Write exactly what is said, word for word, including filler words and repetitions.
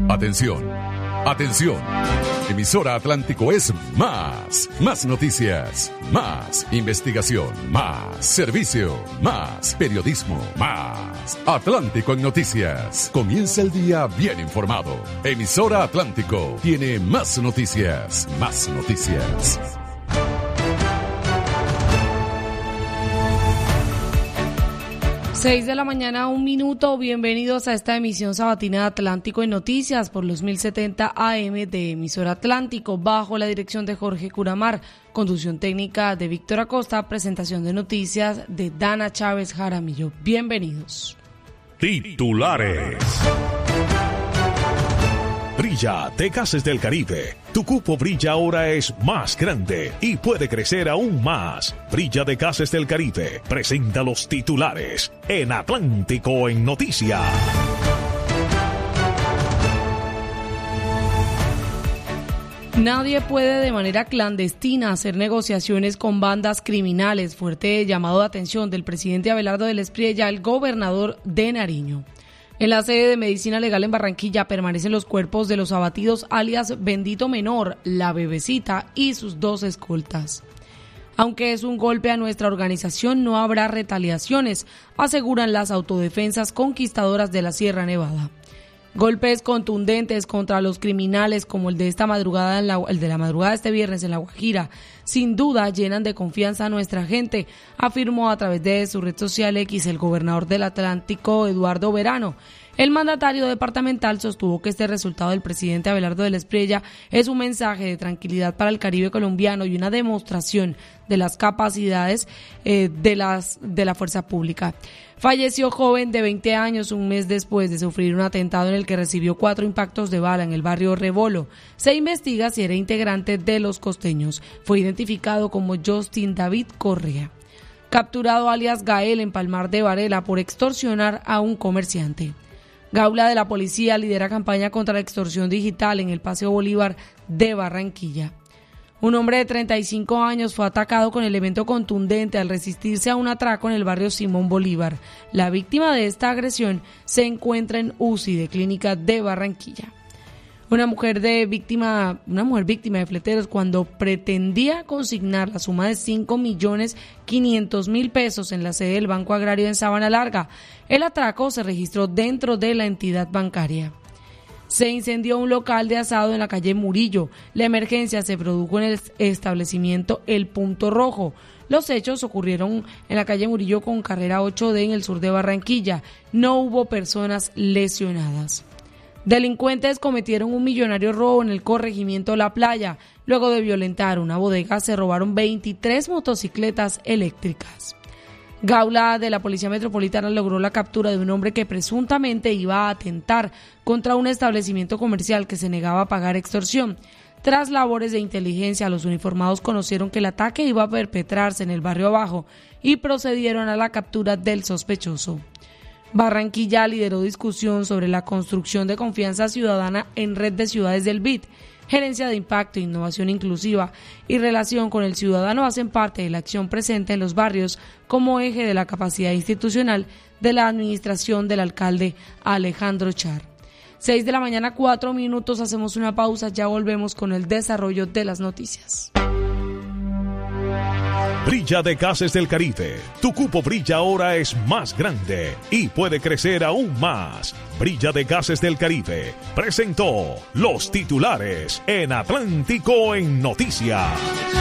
Atención, atención. Emisora Atlántico es más, más noticias, más investigación, más servicio, más periodismo, más Atlántico en noticias. Comienza el día bien informado. Emisora Atlántico tiene más noticias, más noticias. seis de la mañana, un minuto. Bienvenidos a esta emisión sabatina de Atlántico en Noticias por los mil setenta A M de Emisora Atlántico, bajo la dirección de Jorge Curamar, conducción técnica de Víctor Acosta, presentación de noticias de Dana Chávez Jaramillo. Bienvenidos. Titulares. Brilla de Gases del Caribe. Tu cupo Brilla ahora es más grande y puede crecer aún más. Brilla de Gases del Caribe presenta los titulares en Atlántico en Noticias. Nadie puede de manera clandestina hacer negociaciones con bandas criminales. Fuerte llamado de atención del presidente Abelardo del Espriella, el gobernador de Nariño. En la sede de Medicina Legal en Barranquilla permanecen los cuerpos de los abatidos alias Bendito Menor, La Bebecita y sus dos escoltas. Aunque es un golpe a nuestra organización, no habrá retaliaciones, aseguran las autodefensas conquistadoras de la Sierra Nevada. Golpes contundentes contra los criminales como el de esta madrugada, en la, el de la madrugada de este viernes en La Guajira, sin duda llenan de confianza a nuestra gente, afirmó a través de su red social X el gobernador del Atlántico, Eduardo Verano. El mandatario departamental sostuvo que este resultado del presidente Abelardo del Espriella es un mensaje de tranquilidad para el Caribe colombiano y una demostración de las capacidades eh, de, las, de la fuerza pública. Falleció joven de veinte años un mes después de sufrir un atentado en el que recibió cuatro impactos de bala en el barrio Rebolo. Se investiga si era integrante de los costeños. Fue identificado como Justin David Correa. Capturado alias Gael en Palmar de Varela por extorsionar a un comerciante. Gaula de la policía lidera campaña contra la extorsión digital en el Paseo Bolívar de Barranquilla. Un hombre de treinta y cinco años fue atacado con elemento contundente al resistirse a un atraco en el barrio Simón Bolívar. La víctima de esta agresión se encuentra en U C I de Clínica de Barranquilla. Una mujer de víctima, una mujer víctima de fleteros cuando pretendía consignar la suma de cinco millones quinientos mil pesos en la sede del Banco Agrario en Sabana Larga. El atraco se registró dentro de la entidad bancaria. Se incendió un local de asado en la calle Murillo. La emergencia se produjo en el establecimiento El Punto Rojo. Los hechos ocurrieron en la calle Murillo con carrera ocho D en el sur de Barranquilla. No hubo personas lesionadas. Delincuentes cometieron un millonario robo en el corregimiento La Playa. Luego de violentar una bodega, se robaron veintitrés motocicletas eléctricas. Gaula de la Policía Metropolitana logró la captura de un hombre que presuntamente iba a atentar contra un establecimiento comercial que se negaba a pagar extorsión. Tras labores de inteligencia, los uniformados conocieron que el ataque iba a perpetrarse en el barrio abajo y procedieron a la captura del sospechoso. Barranquilla lideró discusión sobre la construcción de confianza ciudadana en red de ciudades del B I D. Gerencia de Impacto, Innovación Inclusiva y Relación con el Ciudadano hacen parte de la acción presente en los barrios como eje de la capacidad institucional de la administración del alcalde Alejandro Char. seis de la mañana, cuatro minutos, hacemos una pausa, ya volvemos con el desarrollo de las noticias. Brilla de Gases del Caribe. Tu cupo Brilla ahora es más grande y puede crecer aún más. Brilla de Gases del Caribe presentó los titulares en Atlántico en Noticias.